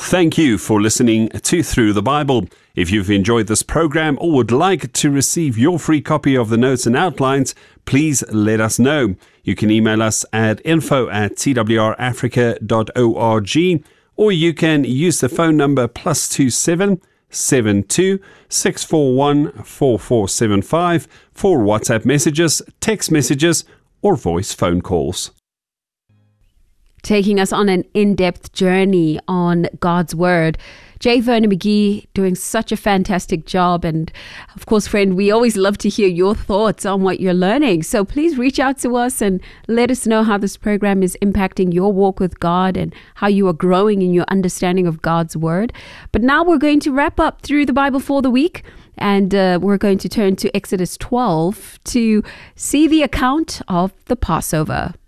Thank you for listening to Through the Bible. If you've enjoyed this program or would like to receive your free copy of the notes and outlines, please let us know. You can email us at info@twrafrica.org, or you can use the phone number +27 72 641 4475 for WhatsApp messages, text messages, or voice phone calls. Taking us on an in-depth journey on God's Word. J. Vernon McGee doing such a fantastic job. And of course, friend, we always love to hear your thoughts on what you're learning. So please reach out to us and let us know how this program is impacting your walk with God and how you are growing in your understanding of God's Word. But now we're going to wrap up Through the Bible for the week. And we're going to turn to Exodus 12 to see the account of the Passover.